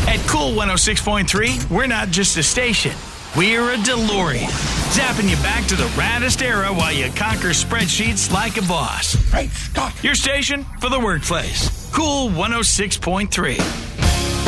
At Cool 106.3, we're not just a station. We're a DeLorean, zapping you back to the raddest era while you conquer spreadsheets like a boss. Great Scott! Your station for the workplace. Cool 106.3.